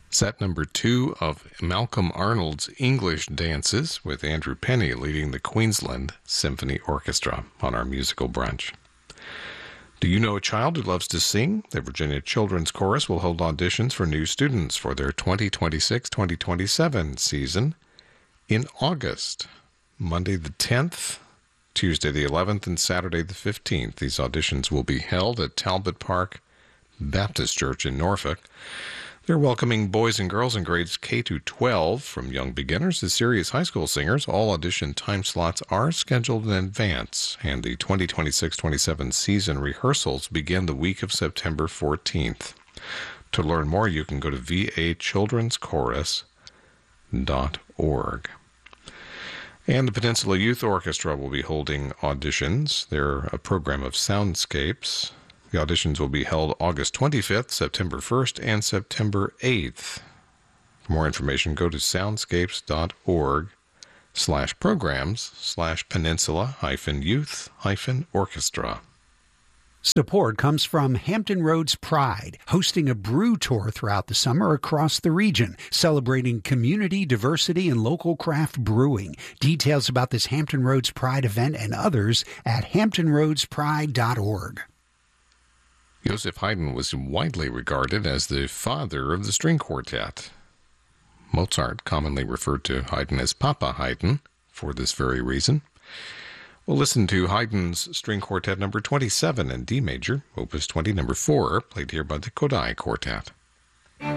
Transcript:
Set number 2 of Malcolm Arnold's English Dances, with Andrew Penny leading the Queensland Symphony Orchestra on our musical brunch. Do you know a child who loves to sing? The Virginia Children's Chorus will hold auditions for new students for their 2026-2027 season in August, Monday the 10th, Tuesday the 11th, and Saturday the 15th. These auditions will be held at Talbot Park Baptist Church in Norfolk. They're welcoming boys and girls in grades K to 12, from young beginners to serious high school singers. All audition time slots are scheduled in advance, and the 2026-27 season rehearsals begin the week of September 14th. To learn more, you can go to vachildrenschorus.org. And the Peninsula Youth Orchestra will be holding auditions. They're a program of soundscapes. The auditions will be held August 25th, September 1st, and September 8th. For more information, go to soundscapes.org/programs/peninsula-youth-orchestra. Support comes from Hampton Roads Pride, hosting a brew tour throughout the summer across the region, celebrating community, diversity, and local craft brewing. Details about this Hampton Roads Pride event and others at hamptonroadspride.org. Joseph Haydn was widely regarded as the father of the string quartet. Mozart commonly referred to Haydn as Papa Haydn for this very reason. We'll listen to Haydn's String Quartet number 27 in D major, Opus 20, number 4, played here by the Kodály Quartet.